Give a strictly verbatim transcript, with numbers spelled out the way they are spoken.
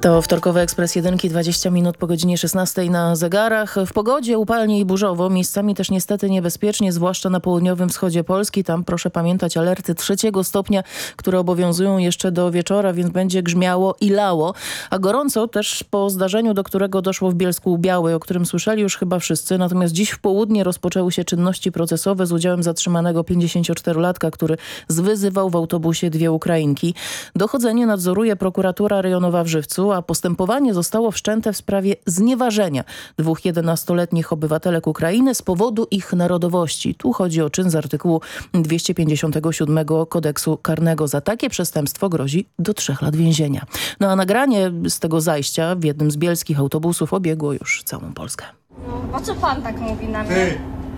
To wtorkowy Ekspres Jedynki, dwadzieścia minut po godzinie szesnastej na zegarach. W pogodzie upalnie i burzowo, miejscami też niestety niebezpiecznie, zwłaszcza na południowym wschodzie Polski. Tam proszę pamiętać alerty trzeciego stopnia, które obowiązują jeszcze do wieczora, więc będzie grzmiało i lało. A gorąco też po zdarzeniu, do którego doszło w Bielsku-Białej, o którym słyszeli już chyba wszyscy. Natomiast dziś w południe rozpoczęły się czynności procesowe z udziałem zatrzymanego pięćdziesięcioczterolatka, który zwyzywał w autobusie dwie Ukrainki. Dochodzenie nadzoruje prokuratura rejonowa w Żywcu, a postępowanie zostało wszczęte w sprawie znieważenia dwóch jedenastoletnich obywatelek Ukrainy z powodu ich narodowości. Tu chodzi o czyn z artykułu dwieście pięćdziesiątego siódmego kodeksu karnego. Za takie przestępstwo grozi do trzech lat więzienia. No a nagranie z tego zajścia w jednym z bielskich autobusów obiegło już całą Polskę. No, po co pan tak mówi na mnie? Ty!